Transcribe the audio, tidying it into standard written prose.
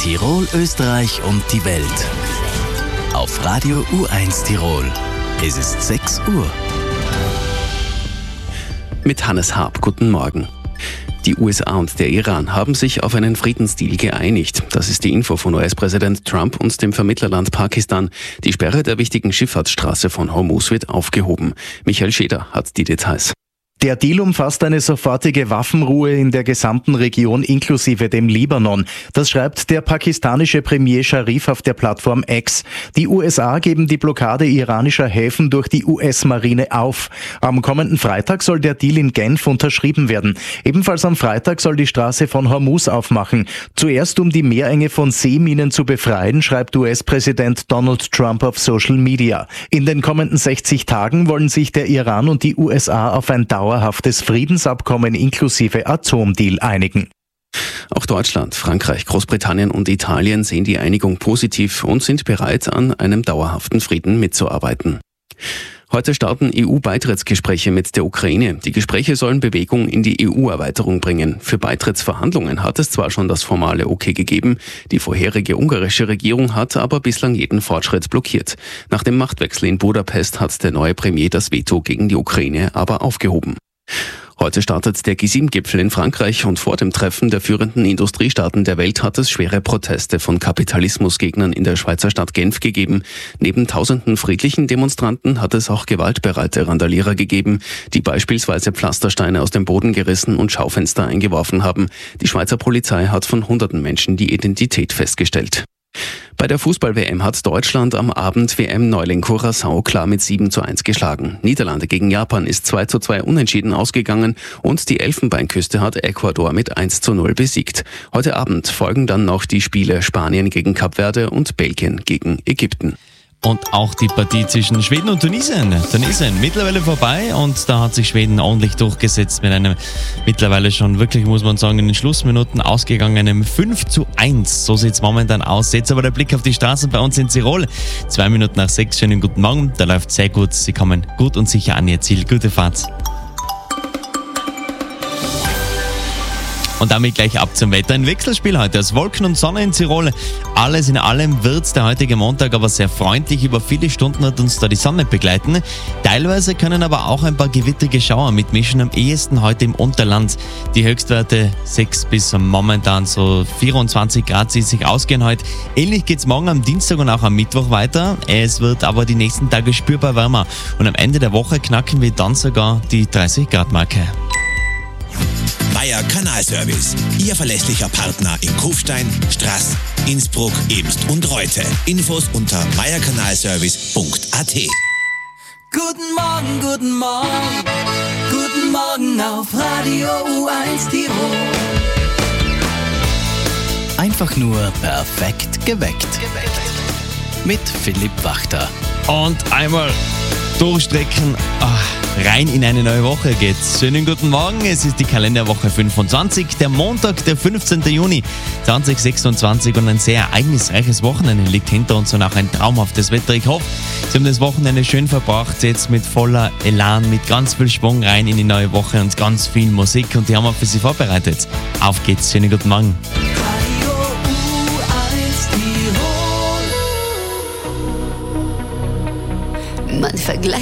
Tirol, Österreich und die Welt. Auf Radio U1 Tirol. Es ist 6 Uhr. Mit Hannes Haab, guten Morgen. Die USA und der Iran haben sich auf einen Friedensdeal geeinigt. Das ist die Info von US-Präsident Trump und dem Vermittlerland Pakistan. Die Sperre der wichtigen Schifffahrtsstraße von Hormuz wird aufgehoben. Michael Scheder hat die Details. Der Deal umfasst eine sofortige Waffenruhe in der gesamten Region inklusive dem Libanon. Das schreibt der pakistanische Premier Sharif auf der Plattform X. Die USA geben die Blockade iranischer Häfen durch die US-Marine auf. Am kommenden Freitag soll der Deal in Genf unterschrieben werden. Ebenfalls am Freitag soll die Straße von Hormuz aufmachen. Zuerst um die Meerenge von Seeminen zu befreien, schreibt US-Präsident Donald Trump auf Social Media. In den kommenden 60 Tagen wollen sich der Iran und die USA auf ein dauerhaftes Friedensabkommen inklusive Atomdeal einigen. Auch Deutschland, Frankreich, Großbritannien und Italien sehen die Einigung positiv und sind bereit, an einem dauerhaften Frieden mitzuarbeiten. Heute starten EU-Beitrittsgespräche mit der Ukraine. Die Gespräche sollen Bewegung in die EU-Erweiterung bringen. Für Beitrittsverhandlungen hat es zwar schon das formale Okay gegeben, die vorherige ungarische Regierung hat aber bislang jeden Fortschritt blockiert. Nach dem Machtwechsel in Budapest hat der neue Premier das Veto gegen die Ukraine aber aufgehoben. Heute startet der G7-Gipfel in Frankreich und vor dem Treffen der führenden Industriestaaten der Welt hat es schwere Proteste von Kapitalismusgegnern in der Schweizer Stadt Genf gegeben. Neben tausenden friedlichen Demonstranten hat es auch gewaltbereite Randalierer gegeben, die beispielsweise Pflastersteine aus dem Boden gerissen und Schaufenster eingeworfen haben. Die Schweizer Polizei hat von hunderten Menschen die Identität festgestellt. Bei der Fußball-WM hat Deutschland am Abend WM-Neuling Curaçao klar mit 7:1 geschlagen. Niederlande gegen Japan ist 2:2 unentschieden ausgegangen und die Elfenbeinküste hat Ecuador mit 1:0 besiegt. Heute Abend folgen dann noch die Spiele Spanien gegen Kap Verde und Belgien gegen Ägypten. Und auch die Partie zwischen Schweden und Tunesien mittlerweile vorbei und da hat sich Schweden ordentlich durchgesetzt mit einem mittlerweile schon wirklich, muss man sagen, in den Schlussminuten ausgegangenen 5:1. So sieht es momentan aus. Jetzt aber der Blick auf die Straßen bei uns in Tirol. 2 Minuten nach 6, schönen guten Morgen. Da läuft sehr gut. Sie kommen gut und sicher an Ihr Ziel. Gute Fahrt. Und damit gleich ab zum Wetter. Ein Wechselspiel heute aus Wolken und Sonne in Tirol. Alles in allem wird der heutige Montag aber sehr freundlich. Über viele Stunden wird uns da die Sonne begleiten. Teilweise können aber auch ein paar gewittrige Schauer mitmischen. Am ehesten heute im Unterland. Die Höchstwerte 6 bis momentan so 24 Grad sich ausgehen heute. Ähnlich geht's morgen am Dienstag und auch am Mittwoch weiter. Es wird aber die nächsten Tage spürbar wärmer. Und am Ende der Woche knacken wir dann sogar die 30 Grad Marke. Meier Kanalservice, Ihr verlässlicher Partner in Kufstein, Straß, Innsbruck, Ebst und Reute. Infos unter meierkanalservice.at. Guten Morgen, guten Morgen, guten Morgen auf Radio U1 Tirol. Einfach nur perfekt geweckt. Mit Philipp Wachter. Und einmal durchstrecken. Rein in eine neue Woche geht's. Schönen guten Morgen, es ist die Kalenderwoche 25, der Montag, der 15. Juni 2026 und ein sehr ereignisreiches Wochenende liegt hinter uns und auch ein traumhaftes Wetter. Ich hoffe, Sie haben das Wochenende schön verbracht, jetzt mit voller Elan, mit ganz viel Schwung rein in die neue Woche und ganz viel Musik und die haben wir für Sie vorbereitet. Auf geht's, schönen guten Morgen. Radio U1 Tirol. Man vergleicht